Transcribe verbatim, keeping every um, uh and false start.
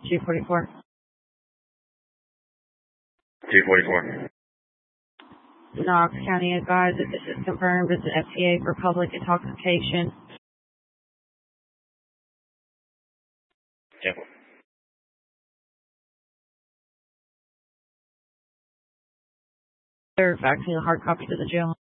two forty-four. two forty-four. Knox County advised that this is confirmed as an F T A for public intoxication. Yep. They're faxing a hard copy to the jail.